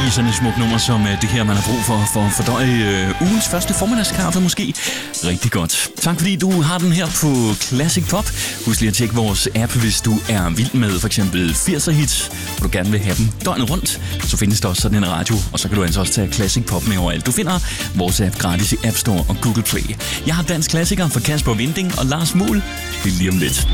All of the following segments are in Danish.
sådan et smukt nummer som det her, man har brug for at fordøje ugens første formiddagskaffe måske. Rigtig godt. Tak fordi du har den her på Classic Pop. Husk lige at tjekke vores app, hvis du er vild med for eksempel 80'er hits, og du gerne vil have dem døgnet rundt. Så findes der også sådan en radio, og så kan du altså også tage Classic Pop med overalt. Du finder vores app gratis i App Store og Google Play. Jeg har dansk klassiker for Kasper Winding og Lars Muhl. Det er lige om lidt.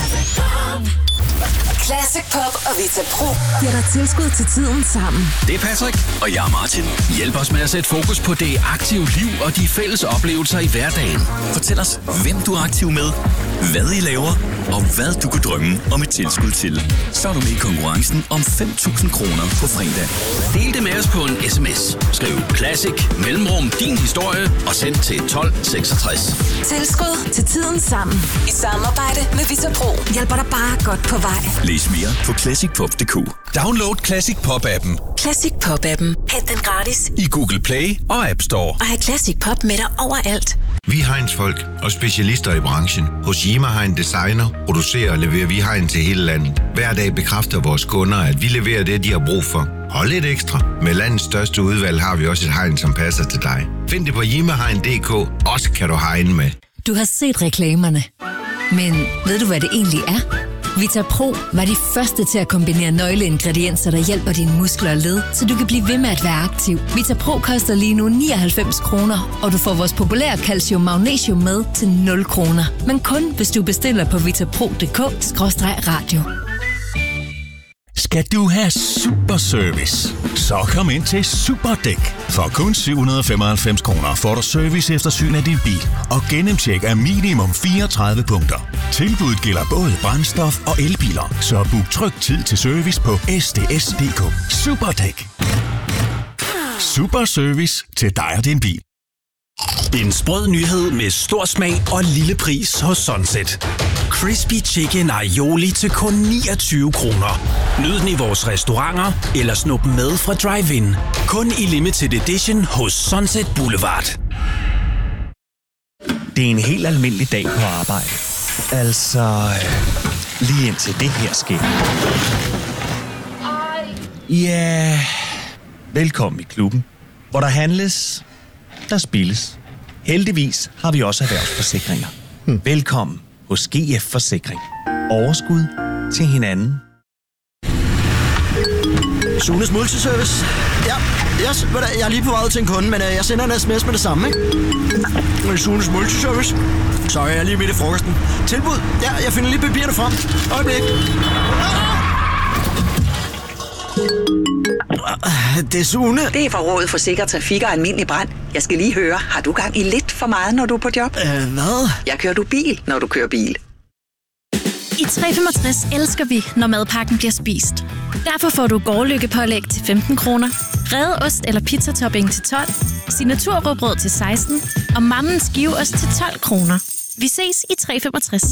Classic Pop og Vita Pro giver dig tilskud til tiden sammen. Det er Patrick. Og jeg er Martin. Hjælp os med at sætte fokus på det aktive liv og de fælles oplevelser i hverdagen. Fortæl os, hvem du er aktiv med, hvad I laver, og hvad du kunne drømme om et tilskud til. Så er du med i konkurrencen om 5.000 kroner på fredag. Del det med os på en sms. Skriv Classic, mellemrum, din historie og send til 1266. Tilskud til tiden sammen. I samarbejde med Vita Pro. Hjælper dig bare godt på vej. Læs mere på classicpop.dk. Download Classic Pop-appen. Classic Pop-appen. Hent den gratis I Google Play og App Store. og have Classic Pop med dig overalt. Vi er Heinz-folk og specialister i branchen. Hos Yima Hein Designer producerer og leverer vi hegn til hele landet. Hver dag bekræfter vores kunder, at vi leverer det, de har brug for. Og lidt ekstra. Med landets største udvalg har vi også et hegn, som passer til dig. Find det på yimahegn.dk. Også kan du hegne med. Du har set reklamerne. Men ved du, hvad det egentlig er? Vita Pro var de første til at kombinere nøgleingredienser, der hjælper dine muskler og led, så du kan blive ved med at være aktiv. Vita Pro koster lige nu 99 kroner, og du får vores populære calcium magnesium med til 0 kroner. Men kun hvis du bestiller på vitapro.dk/radio. Skal du have super service? Så kom ind til Superdæk. For kun 795 kroner får du service efter syn af din bil og gennemtjek af minimum 34 punkter. Tilbuddet gælder både brændstof og elbiler, så book tryg tid til service på sds.dk. Superdæk. Super service til dig og din bil. En sprød nyhed med stor smag og lille pris hos Sunset. Crispy Chicken Aioli til kun 29 kroner. Nyd den i vores restauranter eller snup med fra Drive-In. Kun i Limited Edition hos Sunset Boulevard. Det er en helt almindelig dag på arbejde. Altså, lige indtil det her sker. Ja, velkommen i klubben, hvor der handles, der spilles. Heldigvis har vi også erhvervsforsikringer. Velkommen hos GF Forsikring. Overskud til hinanden. Sunes Multiservice. Ja, yes, jeg er lige på vej ud til en kunde, men jeg sender en sms med det samme, ikke? Sunes Multiservice. Sorry, jeg er lige midt i frokosten. Tilbud. Ja, jeg finder lige papirerne frem. Øjeblik. Det er Sune. Det er fra Rådet for Sikker Trafik og Almindelig Brand. Jeg skal lige høre, har du gang i lidt for meget, når du er på job? Hvad? Jeg kører du bil, når du kører bil. I 365 elsker vi, når madpakken bliver spist. Derfor får du gårdløkkepålæg til 15 kroner, revet ost eller pizzatopping til 12, signaturrugbrød til 16 og mammens skiveost til 12 kroner. Vi ses i 365.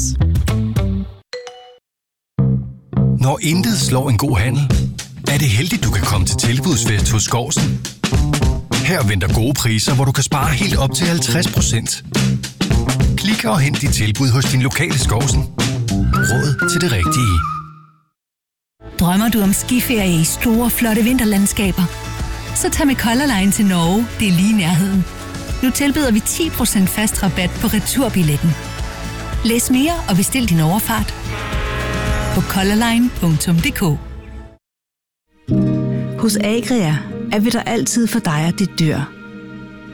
Når intet slår en god handel, er det heldigt, du kan komme til tilbudsfest hos Skårsen. Her venter gode priser, hvor du kan spare helt op til 50%. Klik og hent dit tilbud hos din lokale Skårsen. Råd til det rigtige. Drømmer du om skiferie i store, flotte vinterlandskaber? Så tag med Color Line til Norge, det er lige i nærheden. Nu tilbyder vi 10% fast rabat på returbilletten. Læs mere og bestil din overfart på colorline.dk. Hos Agria er vi der altid for dig og dit dyr.